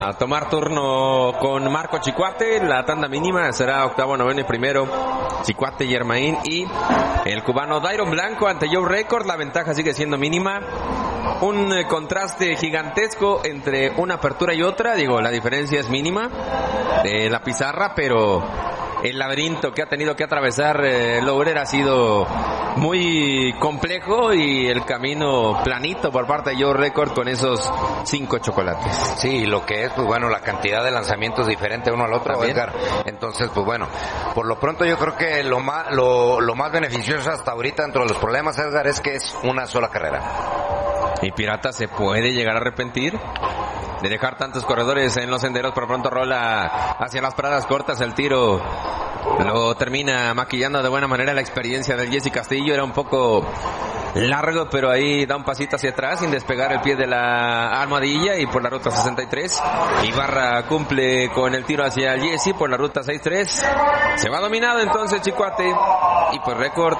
A tomar turno con Marco Chicuate, la tanda mínima será octavo, noveno y primero, Chicuate, Germain y el cubano Dairon Blanco ante Joe Record. La ventaja sigue siendo mínima, un contraste gigantesco entre una apertura y otra, la diferencia es mínima de la pizarra, pero el laberinto que ha tenido que atravesar Lourer ha sido muy complejo y el camino planito por parte de Joe Record con esos 5 chocolates. Sí, lo que es, pues bueno, la cantidad de lanzamientos diferente uno al otro, ¿también? Edgar. Entonces, pues bueno, por lo pronto yo creo que lo más beneficioso hasta ahorita dentro de los problemas, Edgar, es que es una sola carrera. ¿Y Pirata se puede llegar a arrepentir de dejar tantos corredores en los senderos? Por pronto rola hacia las paradas cortas, el tiro lo termina maquillando de buena manera la experiencia del Jesse Castillo. Era un poco largo, pero ahí da un pasito hacia atrás sin despegar el pie de la almohadilla, y por la ruta 63 Ibarra cumple con el tiro hacia el Jesse por la ruta 63. Se va dominado entonces Chicuate y pues Record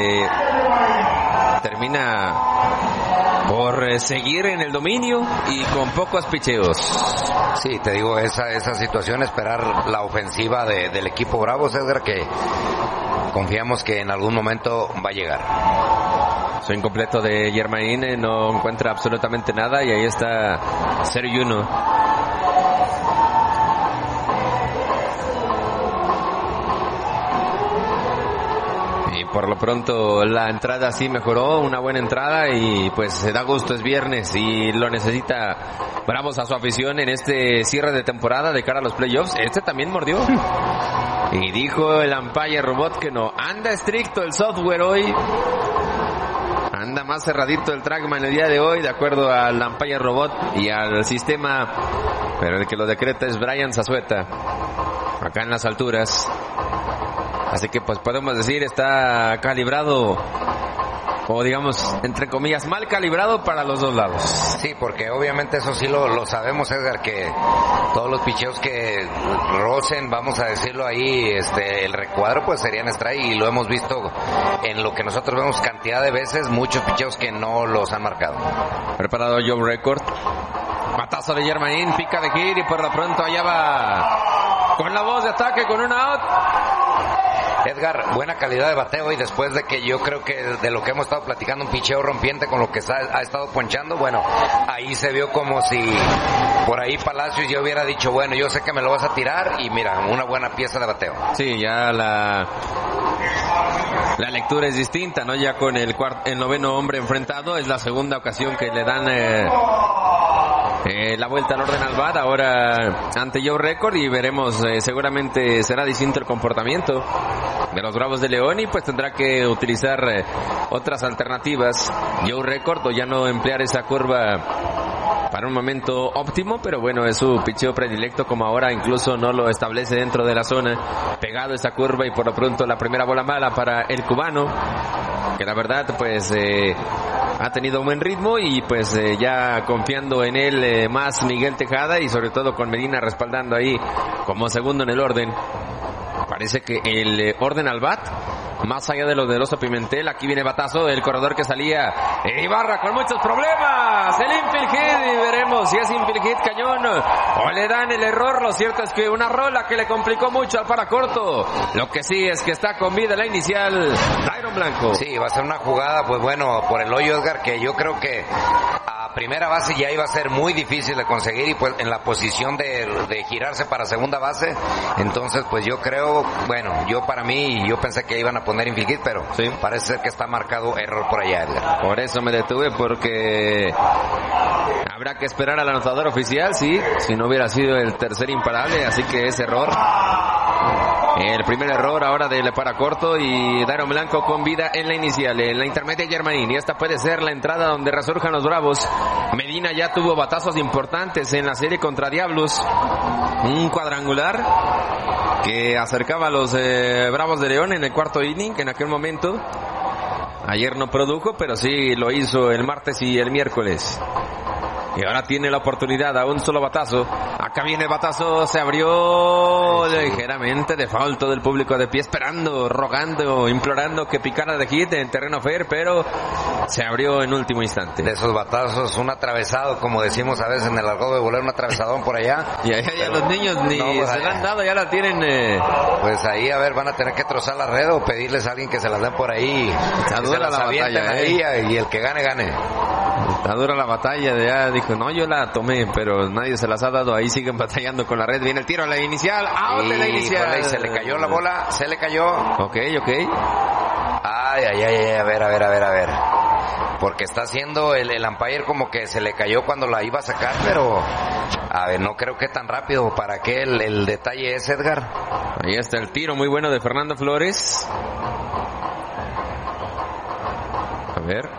termina por seguir en el dominio y con pocos picheos. Sí, te digo, esa situación, esperar la ofensiva del equipo Bravos, Edgar, que confiamos que en algún momento va a llegar. Su incompleto de Germain no encuentra absolutamente nada y ahí está 0-1. Por lo pronto la entrada sí mejoró, una buena entrada, y pues se da gusto, es viernes y lo necesita Bravos a su afición en este cierre de temporada de cara a los playoffs. Este también mordió y dijo el umpire robot que no, anda estricto el software hoy, anda más cerradito el trackman el día de hoy, de acuerdo al umpire robot y al sistema, pero el que lo decreta es Brian Zazueta acá en las alturas. Así que pues podemos decir está calibrado, o digamos, entre comillas, mal calibrado para los dos lados. Sí, porque obviamente eso sí lo sabemos, Edgar, que todos los picheos que rocen, vamos a decirlo ahí, el recuadro, pues serían strike, y lo hemos visto en lo que nosotros vemos cantidad de veces, muchos picheos que no los han marcado. Preparado Joe Record, matazo de Germain, pica de hit y por lo pronto allá va con la voz de ataque con un out. Edgar, buena calidad de bateo, y después de que yo creo que de lo que hemos estado platicando, un picheo rompiente con lo que ha estado ponchando, bueno, ahí se vio como si por ahí Palacios yo hubiera dicho, bueno, yo sé que me lo vas a tirar, y mira, una buena pieza de bateo. Sí, ya la lectura es distinta, ¿no? Ya con el noveno hombre enfrentado, es la segunda ocasión que le dan la vuelta al orden al bat ahora ante Joe Record, y veremos, seguramente será distinto el comportamiento de los Bravos de León, y pues tendrá que utilizar otras alternativas Joe Record, o ya no emplear esa curva para un momento óptimo, pero bueno, es su picheo predilecto, como ahora incluso no lo establece dentro de la zona, pegado esa curva, y por lo pronto la primera bola mala para el cubano, que la verdad pues ha tenido un buen ritmo, y pues ya confiando en él más Miguel Tejada, y sobre todo con Medina respaldando ahí como segundo en el orden. Parece que el orden al bat, más allá de lo de Oso Pimentel, aquí viene batazo del corredor que salía Ibarra con muchos problemas, el infield hit, y veremos si es infield hit cañón o le dan el error. Lo cierto es que una rola que le complicó mucho al paracorto. Lo que sí es que está con vida la inicial Dairon Blanco. Sí, va a ser una jugada, pues bueno, por el hoyo, Edgar, que yo creo que a primera base ya iba a ser muy difícil de conseguir, y pues en la posición de girarse para segunda base. Entonces pues yo creo, bueno, yo pensé que iban a poner infield hit, pero sí, parece ser que está marcado error por allá, Edgar. Por eso me detuve, porque habrá que esperar al anotador oficial, sí, si no hubiera sido el tercer imparable, así que es error. El primer error ahora del paracorto, y Dairon Blanco con vida en la inicial, en la intermedia Germain, y esta puede ser la entrada donde resurjan los Bravos. Medina ya tuvo batazos importantes en la serie contra Diablos, un cuadrangular que acercaba a los Bravos de León en el cuarto inning en aquel momento. Ayer no produjo, pero sí lo hizo el martes y el miércoles. Y ahora tiene la oportunidad a un solo batazo. Acá viene el batazo, se abrió ligeramente de falto del público de pie, esperando, rogando, implorando que picara de hit en terreno fair, pero se abrió en último instante. De esos batazos, un atravesado, como decimos a veces en el argot de volar, un atravesadón por allá. Y allá ya los niños ni se la han dado, ya la tienen. Pues ahí, a ver, van a tener que trozar la red o pedirles a alguien que se las den por ahí. Está dura la batalla, ahí, y el que gane, gane. Está dura la batalla, ya dijo, no, yo la tomé, pero nadie se las ha dado, ahí siguen batallando con la red. Viene el tiro a la inicial, out de la inicial. Se le cayó la bola, se le cayó. Ok. Ay, a ver. Porque está haciendo el umpire como que se le cayó cuando la iba a sacar, pero a ver, no creo que tan rápido. ¿Para qué el detalle es, Edgar? Ahí está el tiro muy bueno de Fernando Flores. A ver.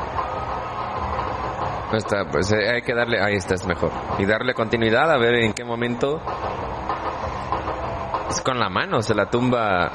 Está, pues hay que darle, ahí está, es mejor. Y darle continuidad, a ver en qué momento. Es con la mano, se la tumba.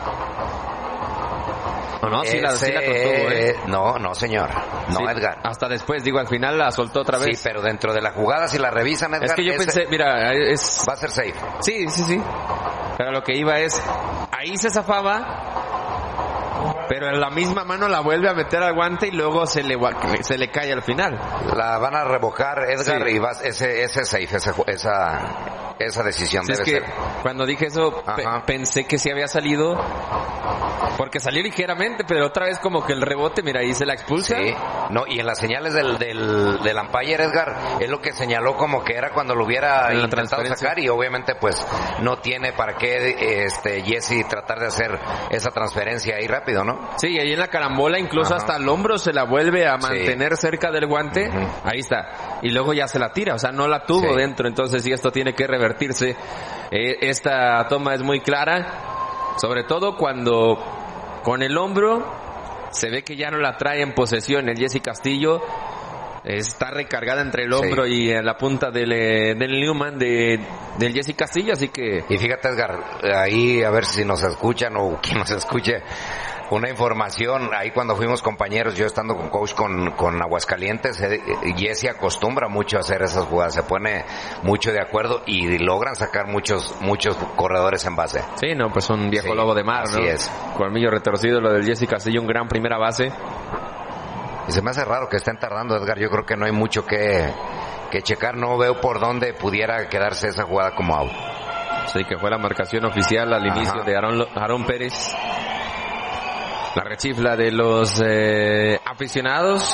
¿O no? Sí la contuvo, No, señor. No, sí, Edgar. Hasta después, digo, al final la soltó otra vez. Sí, pero dentro de la jugada, si la revisan, Edgar... Es que yo pensé, mira, va a ser safe. Sí. Pero lo que iba es, ahí se zafaba, pero en la misma mano la vuelve a meter al guante y luego se le cae al final. La van a revocar, Edgar, sí. Y ese safe, esa decisión sí, debe ser. Cuando dije eso, pensé que sí había salido, porque salió ligeramente, pero otra vez como que el rebote, mira, ahí se la expulsa. Sí, no, y en las señales del umpire, Edgar, es lo que señaló como que era cuando lo hubiera intentado sacar, y obviamente pues no tiene para qué Jesse tratar de hacer esa transferencia ahí rápido, ¿no? Sí, ahí en la carambola incluso hasta el hombro se la vuelve a mantener cerca del guante, ahí está, y luego ya se la tira, o sea, no la tuvo dentro, entonces sí, esto tiene que revertirse. Esta toma es muy clara, sobre todo cuando con el hombro se ve que ya no la trae en posesión el Jesse Castillo. Está recargada entre el hombro y la punta del Newman del Jesse Castillo, así que... Y fíjate, Edgar, ahí a ver si nos escuchan o quien nos escuche, una información, ahí cuando fuimos compañeros, yo estando con coach con Aguascalientes, Jesse acostumbra mucho a hacer esas jugadas, se pone mucho de acuerdo y logran sacar muchos corredores en base. Sí, no, pues un viejo lobo de mar, ¿no? Así es. Colmillo retorcido lo del Jesse Castillo, un gran primera base. Y se me hace raro que estén tardando, Edgar, yo creo que no hay mucho que checar, no veo por dónde pudiera quedarse esa jugada como out. Sí, que fue la marcación oficial al inicio de Aarón Pérez. La rechifla de los aficionados.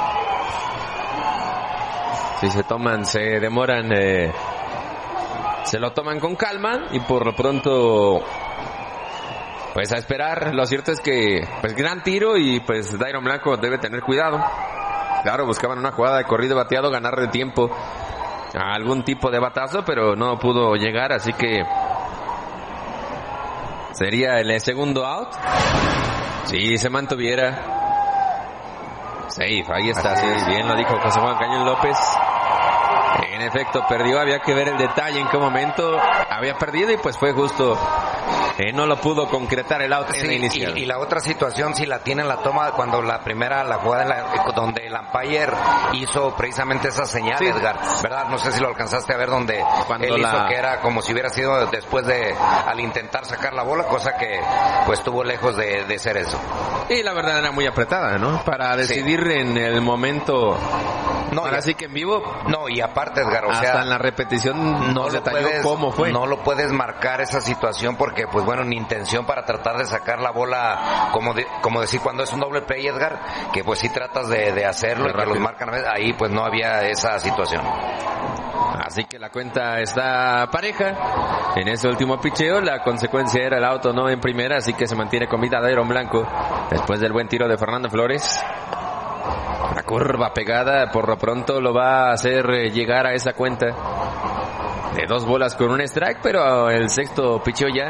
Si se demoran, se lo toman con calma y por lo pronto, pues a esperar. Lo cierto es que, pues gran tiro y pues Dairon Blanco debe tener cuidado. Claro, buscaban una jugada de corrido bateado, ganar de tiempo a algún tipo de batazo, pero no pudo llegar, así que sería el segundo out. Si se mantuviera safe, ahí está, sí, bien lo dijo José Juan Cañón López. En efecto, perdió, había que ver el detalle en qué momento había perdido y pues fue justo. No lo pudo concretar el out en la inicial. Y la otra situación, si la tiene en la toma, cuando la jugada donde el umpire hizo precisamente esa señal, Edgar, ¿verdad? No sé si lo alcanzaste a ver, donde cuando él hizo que era como si hubiera sido después al intentar sacar la bola, cosa que pues estuvo lejos de ser eso. Y la verdad era muy apretada, ¿no? Para decidir en el momento. No, ahora sí que en vivo. No, y aparte, Edgar, hasta en la repetición no detalló cómo fue. No lo puedes marcar esa situación porque, pues bueno, ni intención para tratar de sacar la bola, como decir, cuando es un doble play, Edgar, que pues sí tratas de hacerlo y que los marcan a veces, ahí pues no había esa situación. Así que la cuenta está pareja. En ese último picheo, la consecuencia era el auto no en primera, así que se mantiene con vida Dairon Blanco después del buen tiro de Fernando Flores. La curva pegada por lo pronto lo va a hacer llegar a esa cuenta de 2 bolas con un strike, pero el sexto picheo ya.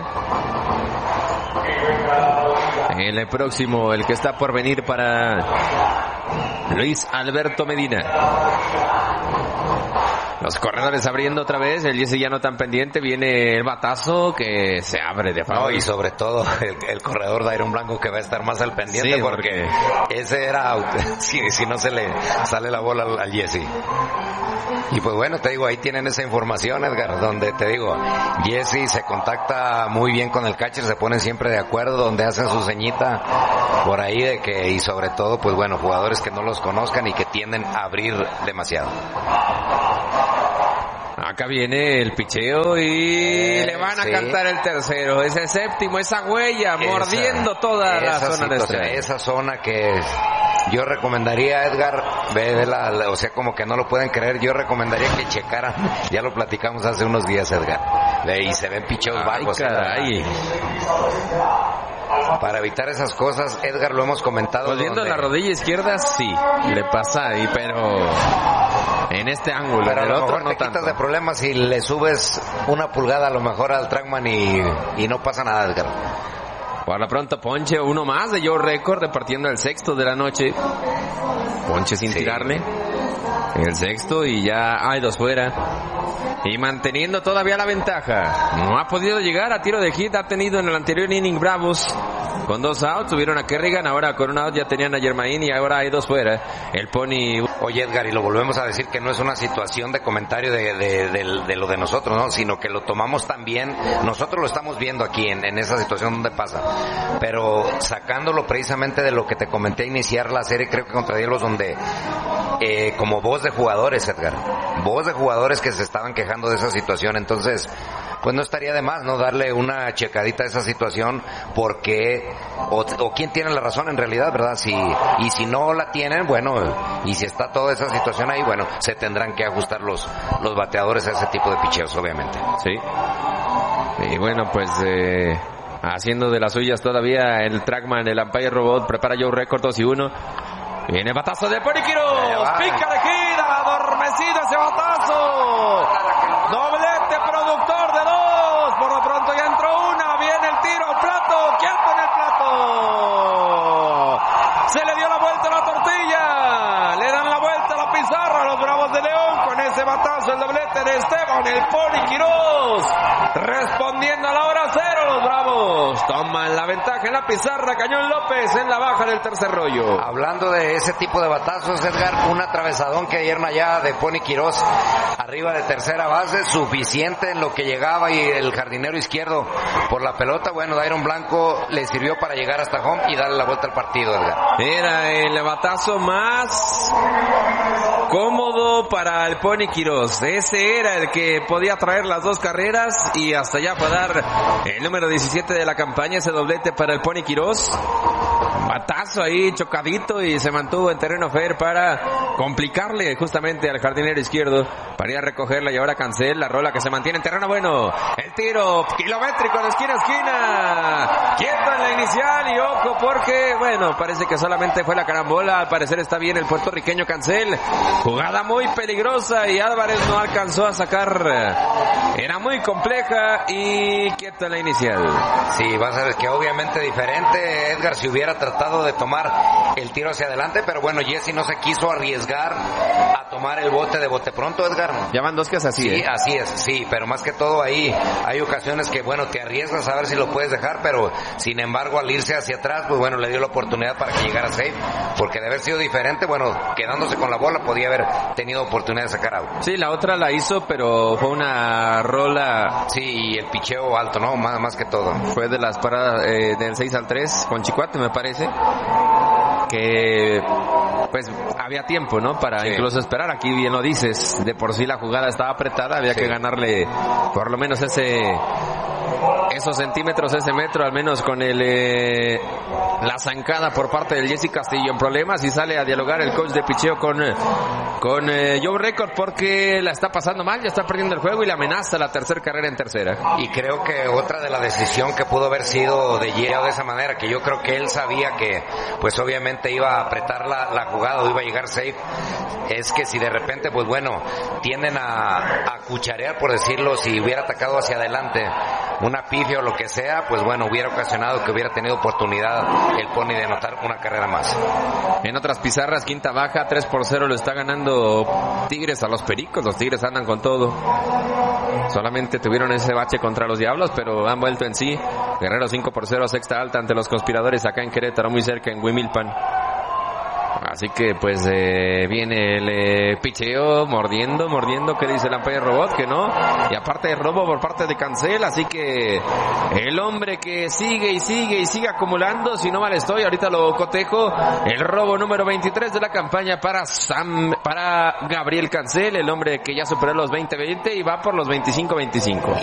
El próximo, el que está por venir para Luis Alberto Medina. Los corredores abriendo otra vez, el Jesse ya no tan pendiente, viene el batazo que se abre de favor. No, y sobre todo el corredor de Iron Blanco que va a estar más al pendiente, sí, porque ese era out, si no se le sale la bola al Jesse. Y pues bueno, te digo, ahí tienen esa información, Edgar, donde te digo, Jesse se contacta muy bien con el catcher, se ponen siempre de acuerdo, donde hacen su ceñita por ahí de que, y sobre todo, pues bueno, jugadores que no los conozcan y que tienden a abrir demasiado. Acá viene el picheo y le van a cantar el tercero, ese séptimo, esa huella, mordiendo toda la zona de estrella. Esa zona que yo recomendaría, Edgar, o sea, como que no lo pueden creer, yo recomendaría que checaran, ya lo platicamos hace unos días, Edgar, y se ven picheos bajos. Caray. Para evitar esas cosas, Edgar, lo hemos comentado. Pues viendo la rodilla izquierda, sí, le pasa ahí, pero en este ángulo, pero en el a lo otro mejor no te quitas tanto. de problemas si le subes una pulgada a lo mejor al trackman y no pasa nada, Edgar. Por lo pronto, ponche uno más de Joe Record, repartiendo el sexto de la noche. Ponche sin tirarle. El sexto y ya hay 2 fuera. Y manteniendo todavía la ventaja. No ha podido llegar a tiro de hit. Ha tenido en el anterior inning Bravos con 2 outs. Tuvieron a Kerrigan. Ahora con un out ya tenían a Germain y ahora hay 2 fuera. El Pony. Oye, Edgar, y lo volvemos a decir que no es una situación de comentario de lo de nosotros, ¿no? Sino que lo tomamos también. Nosotros lo estamos viendo aquí en esa situación donde pasa. Pero sacándolo precisamente de lo que te comenté a iniciar la serie, creo que contra Diablos, donde como voz de jugadores, Edgar. Voz de jugadores que se estaban quejando de esa situación. Entonces, pues no estaría de más, ¿no? Darle una checadita a esa situación, porque o quién tiene la razón en realidad, ¿verdad? Y si no la tienen, bueno, y si está toda esa situación ahí, bueno, se tendrán que ajustar los bateadores a ese tipo de picheos, obviamente. Sí. Y bueno, pues haciendo de las suyas todavía el trackman, el umpire robot, prepara Joe Record 2-1. Viene batazo de Pony Quiroz, pica de gira, adormecido ese batazo. Doblete productor de 2, por lo pronto ya entró una, viene el tiro al plato, quieto en el plato. Se le dio la vuelta a la tortilla, le dan la vuelta a la pizarra a los Bravos de León con ese batazo, el doblete de Esteban, el Pony Quiroz. Respondiendo a la hora 0, los Bravos toman la ventaja en la pizarra. Cañón López en la baja del tercer rollo. Hablando de ese tipo de batazos, Edgar, un atravesadón que dieron allá de Pony Quiroz arriba de tercera base, suficiente en lo que llegaba y el jardinero izquierdo por la pelota. Bueno, Dairon Blanco le sirvió para llegar hasta home y darle la vuelta al partido, Edgar. Era el batazo más cómodo para el Pony Quiroz. Ese era el que podía traer las 2 carreras y hasta allá fue a dar el número 17 de la campaña, ese doblete para el Pony Quiroz. Batazo ahí chocadito y se mantuvo en terreno fair para complicarle justamente al jardinero izquierdo para ir a recogerla. Y ahora Cancel, la rola que se mantiene en terreno bueno, el tiro kilométrico de esquina a esquina, quieto en la inicial y ojo porque bueno, parece que solamente fue la carambola. Al parecer está bien el puertorriqueño Cancel, jugada muy peligrosa y Álvarez no alcanzó a sacar, era muy compleja y quieto en la inicial. Sí, va a ser que obviamente diferente, Edgar, si hubiera tratado de tomar el tiro hacia adelante, pero bueno, Jesse no se quiso arriesgar a tomar el bote de bote pronto, Edgar. Ya van 2 que es así, sí, así es, sí, pero más que todo ahí hay ocasiones que, bueno, te arriesgas a ver si lo puedes dejar, pero sin embargo al irse hacia atrás, pues bueno, le dio la oportunidad para que llegara safe, porque de haber sido diferente, bueno, quedándose con la bola podía haber tenido oportunidad de sacar out. Sí, la otra la hizo, pero fue una rola. Sí, y el picheo alto, ¿no? Más que todo. Fue de las paradas del 6-3 con Chicuate, me parece, que pues había tiempo, ¿no? Para incluso esperar. Aquí bien lo dices, de por sí la jugada estaba apretada, había que ganarle por lo menos esos centímetros, ese metro, al menos con la zancada por parte del Jesse Castillo en problemas, y sale a dialogar el coach de picheo con Joe Record porque la está pasando mal, ya está perdiendo el juego y le amenaza la tercera carrera en tercera. Y creo que otra de la decisión que pudo haber sido de Yeo de esa manera, que yo creo que él sabía que pues obviamente iba a apretar la jugada o iba a llegar safe, es que si de repente pues bueno tienden a cucharear, por decirlo, si hubiera atacado hacia adelante una pifia o lo que sea, pues bueno, hubiera ocasionado que hubiera tenido oportunidad el Pony de anotar una carrera más. En otras pizarras, quinta baja, 3-0 lo está ganando ganando Tigres a los Pericos. Los Tigres andan con todo. Solamente tuvieron ese bache contra los Diablos, pero han vuelto en sí. Guerrero 5-0, sexta alta ante los Conspiradores acá en Querétaro, muy cerca en Huimilpan. Así que pues viene el picheo mordiendo, que dice el umpire robot, que no, y aparte de robo por parte de Cancel, así que el hombre que sigue acumulando, si no mal estoy, ahorita lo cotejo, el robo número 23 de la campaña para Gabriel Cancel, el hombre que ya superó los 20-20 y va por los 25-25.